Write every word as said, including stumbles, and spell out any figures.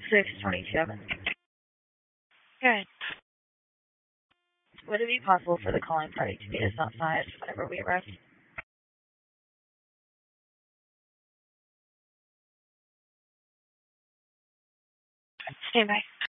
six twenty-seven. Good. Would it be possible for the calling party to meet us outside whenever we arrive? Stay by.